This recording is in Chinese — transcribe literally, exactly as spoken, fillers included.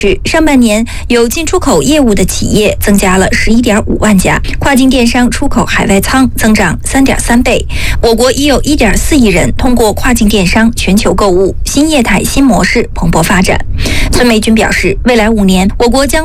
上半年有进出口业务的企业增加了十一点五万家，跨境电商出口海外仓增长三点三倍。我国已有一点四亿人通过跨境电商全球购物，新业态新模式蓬勃发展。孙美军表示，未来五年我国将